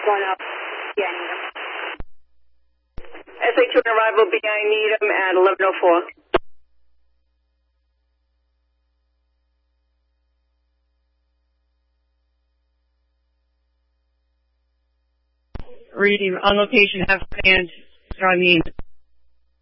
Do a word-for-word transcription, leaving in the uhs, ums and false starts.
one up. Yeah, Needham. S A two on arrival, B I Needham at eleven oh four. Reading on location, have command, I mean.